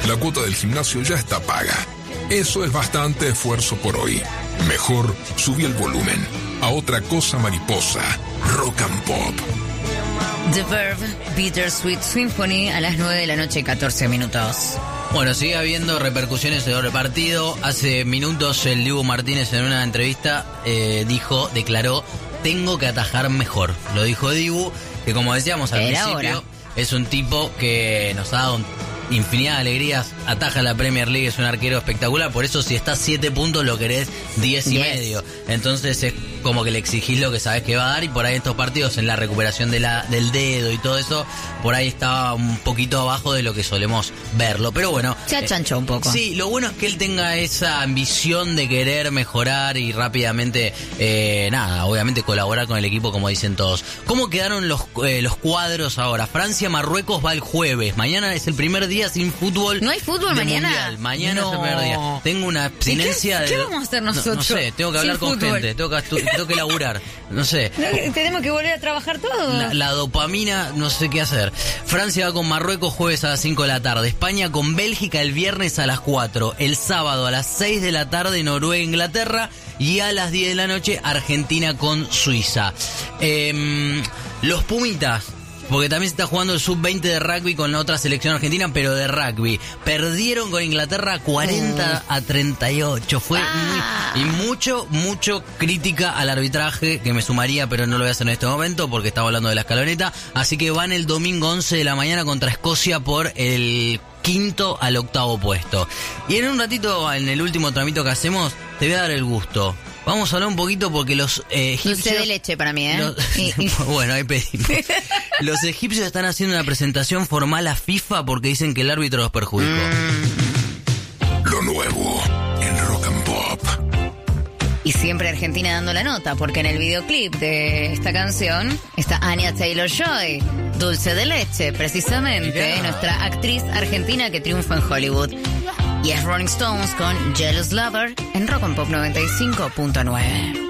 La cuota del gimnasio ya está paga. Eso es bastante esfuerzo por hoy. Mejor subí el volumen. A otra cosa mariposa. Rock and Pop. The Verve, Bittersweet Symphony, a las 9:14 p.m. Bueno, sigue habiendo repercusiones sobre el partido. Hace minutos el Dibu Martínez en una entrevista declaró, tengo que atajar mejor. Lo dijo Dibu, que como decíamos al principio, es un tipo que nos ha dado infinidad de alegrías, ataja la Premier League, es un arquero espectacular, por eso si estás 7 puntos lo querés 10,5. Entonces es como que le exigís lo que sabés que va a dar, y por ahí estos partidos, en la recuperación del dedo y todo eso, por ahí estaba un poquito abajo de lo que solemos verlo. Pero bueno, se achanchó un poco. Sí, lo bueno es que él tenga esa ambición de querer mejorar y rápidamente, obviamente colaborar con el equipo, como dicen todos. ¿Cómo quedaron los cuadros ahora? Francia-Marruecos va el jueves. Mañana es el primer día sin fútbol. ¿No hay fútbol mañana? Mundial. Mañana es el primer día. Tengo una abstinencia ¿Qué vamos a hacer nosotros? No sé, tengo que hablar con gente, tengo que laburar. No sé. Tenemos que volver a trabajar todos. La dopamina, no sé qué hacer. Francia va con Marruecos jueves a las 5 de la tarde. España con Bélgica el viernes a las 4. El sábado a las 6 de la tarde Noruega-Inglaterra. Y a las 10 de la noche Argentina con Suiza. Los Pumitas, porque también se está jugando el sub-20 de rugby con la otra selección argentina, pero de rugby. Perdieron con Inglaterra 40-38. Fue mucho crítica al arbitraje, que me sumaría, pero no lo voy a hacer en este momento porque estaba hablando de la escaloneta. Así que van el domingo 11 de la mañana contra Escocia por el 5º al 8º puesto. Y en un ratito, en el último tramito que hacemos, te voy a dar el gusto. Vamos a hablar un poquito porque los egipcios... Dulce de leche para mí, ¿eh? Bueno, ahí pedimos. Los egipcios están haciendo una presentación formal a FIFA porque dicen que el árbitro los perjudicó. Lo nuevo en Rock and Pop. Y siempre Argentina dando la nota, porque en el videoclip de esta canción está Anya Taylor-Joy, Dulce de leche, precisamente, nuestra actriz argentina que triunfa en Hollywood. Y es Rolling Stones con Jealous Lover en Rock and Pop 95.9.